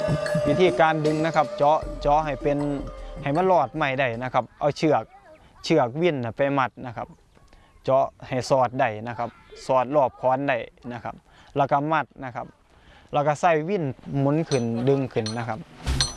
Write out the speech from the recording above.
วิธีการดึงนะครับเจาะให้มันรอดไม่ได้นะครับเอาเชือกวิ่นไปมัดนะครับเจาะให้สอดได้นะครับสอดรอบค้อนได้นะครับแล้วก็มัดนะครับแล้วก็ใส่วิ่นหมุนขึ้นดึงขึ้นนะครับ